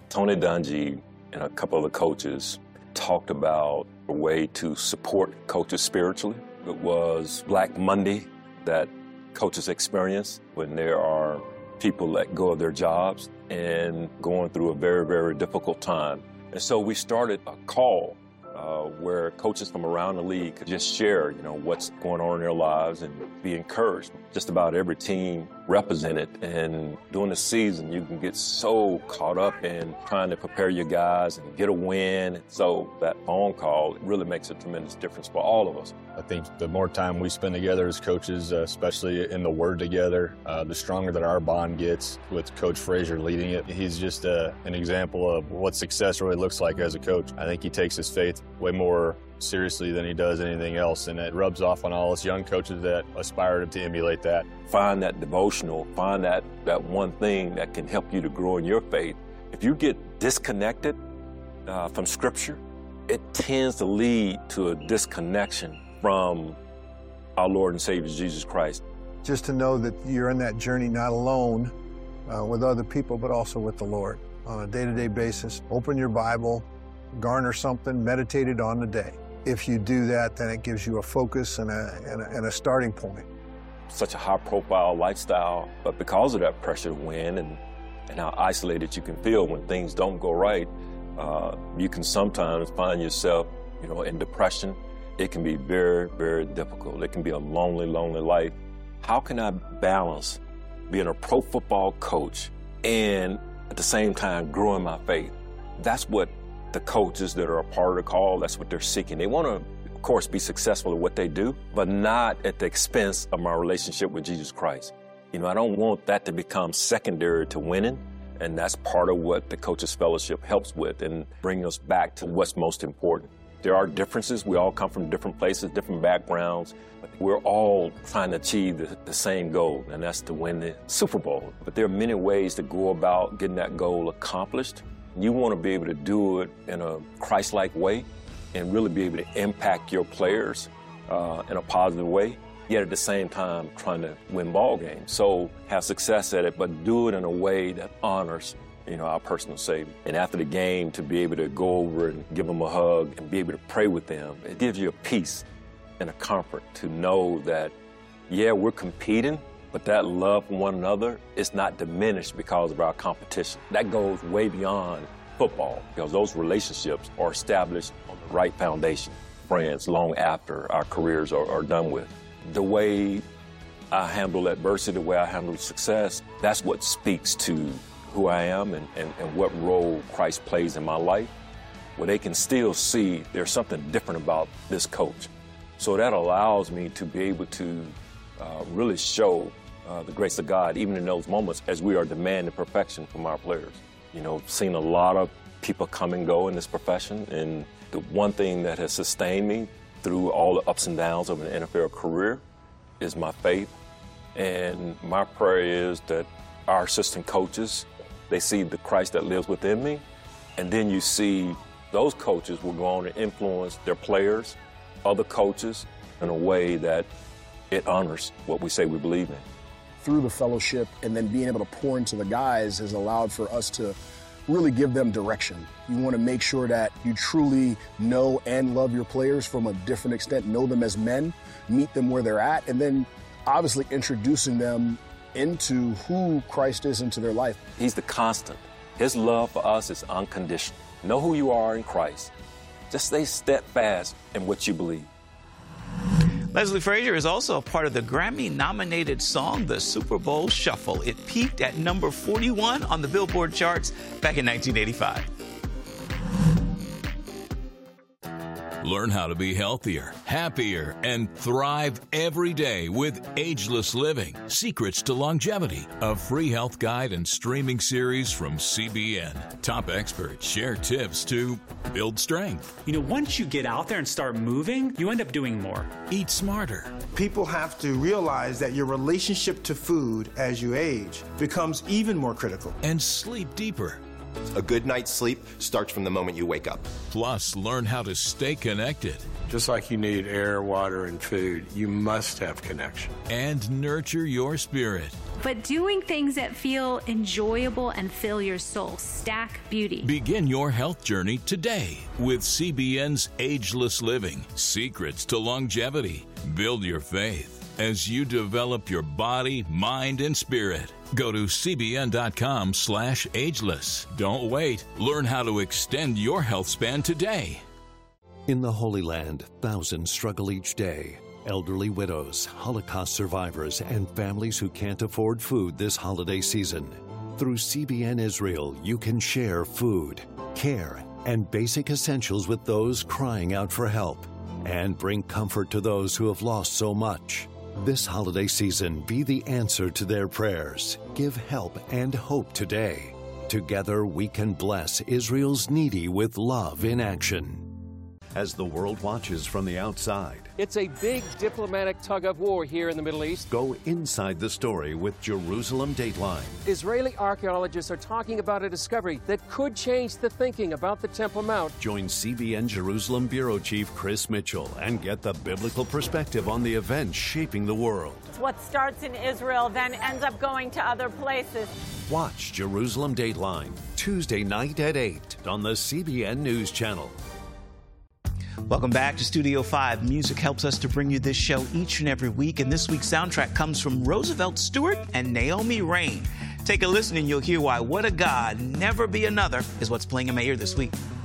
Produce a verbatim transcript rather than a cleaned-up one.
Tony Dungy and a couple of the coaches talked about a way to support coaches spiritually. It was Black Monday that coaches experience when there are people let go of their jobs and going through a very, very difficult time. And so we started a call uh, where coaches from around the league could just share, you know, what's going on in their lives and be encouraged. Just about every team represented, and during the season you can get so caught up in trying to prepare your guys and get a win. So that phone call really makes a tremendous difference for all of us. I think the more time we spend together as coaches, uh, especially in the Word together, uh, the stronger that our bond gets with Coach Frazier leading it. He's just uh, an example of what success really looks like as a coach. I think he takes his faith way more seriously than he does anything else, and it rubs off on all us young coaches that aspire to emulate that. Find that devotional, find that, that one thing that can help you to grow in your faith. If you get disconnected uh, from Scripture, it tends to lead to a disconnection from our Lord and Savior Jesus Christ. Just to know that you're in that journey not alone uh, with other people, but also with the Lord on a day-to-day basis. Open your Bible, garner something, meditate it on the day. If you do that, then it gives you a focus and a, and a, and a starting point. Such a high-profile lifestyle, but because of that pressure to win and, and how isolated you can feel when things don't go right, uh, you can sometimes find yourself, you know, in depression. It can be very, very difficult. It can be a lonely, lonely life. How can I balance being a pro football coach and at the same time growing my faith? That's what the coaches that are a part of the call, that's what they're seeking. They want to, of course, be successful at what they do, but not at the expense of my relationship with Jesus Christ. You know, I don't want that to become secondary to winning, and that's part of what the Coaches Fellowship helps with and bringing us back to what's most important. There are differences. We all come from different places, different backgrounds, but we're all trying to achieve the, the same goal, and that's to win the Super Bowl. But there are many ways to go about getting that goal accomplished. You want to be able to do it in a Christ-like way and really be able to impact your players uh, in a positive way, yet at the same time trying to win ball games. So have success at it, but do it in a way that honors, you know, our personal Savior. And after the game, to be able to go over and give them a hug and be able to pray with them, it gives you a peace and a comfort to know that, yeah, we're competing, but that love for one another is not diminished because of our competition. That goes way beyond football because those relationships are established on the right foundation. Friends long after our careers are, are done with. The way I handle adversity, the way I handle success, that's what speaks to who I am and, and, and what role Christ plays in my life, where they can still see there's something different about this coach. So that allows me to be able to uh, really show uh, the grace of God, even in those moments as we are demanding perfection from our players. You know, seen a lot of people come and go in this profession, and the one thing that has sustained me through all the ups and downs of an N F L career is my faith. And my prayer is that our assistant coaches, they see the Christ that lives within me, and then you see those coaches will go on to influence their players, other coaches, in a way that it honors what we say we believe in. Through the fellowship and then being able to pour into the guys has allowed for us to really give them direction. You want to make sure that you truly know and love your players from a different extent, know them as men, meet them where they're at, and then obviously introducing them into who Christ is into their life. He's the constant. His love for us is unconditional. Know who you are in Christ. Just stay steadfast in what you believe. Leslie Frazier is also a part of the Grammy-nominated song, The Super Bowl Shuffle. It peaked at number forty-one on the Billboard charts back in nineteen eighty-five. Learn how to be healthier, happier, and thrive every day with Ageless Living, Secrets to Longevity, a free health guide and streaming series from C B N. Top experts share tips to build strength. You know, once you get out there and start moving, you end up doing more. Eat smarter. People have to realize that your relationship to food as you age becomes even more critical. And sleep deeper. A good night's sleep starts from the moment you wake up. Plus, learn how to stay connected. Just like you need air, water, and food, you must have connection. And nurture your spirit. but doing things that feel enjoyable and fill your soul. Stack Beauty. Begin your health journey today with C B N's Ageless Living, Secrets to Longevity. Build your faith as you develop your body, mind, and spirit. Go to cbn.com slash ageless. Don't wait. Learn how to extend your health span today. In the Holy Land, thousands struggle each day. Elderly widows, Holocaust survivors, and families who can't afford food this holiday season. Through C B N Israel, you can share food, care, and basic essentials with those crying out for help, and bring comfort to those who have lost so much. This holiday season, be the answer to their prayers. Give help and hope today. Together, we can bless Israel's needy with love in action. As the world watches from the outside, it's a big diplomatic tug-of-war here in the Middle East. Go inside the story with Jerusalem Dateline. Israeli archaeologists are talking about a discovery that could change the thinking about the Temple Mount. Join C B N Jerusalem Bureau Chief Chris Mitchell and get the biblical perspective on the events shaping the world. What starts in Israel then ends up going to other places. Watch Jerusalem Dateline Tuesday night at eight on the C B N News Channel. Welcome back to Studio five. Music helps us to bring you this show each and every week, and this week's soundtrack comes from Roosevelt Stewart and Naomi Raine. Take a listen and you'll hear why What a God, Never Be Another is what's playing in my ear this week.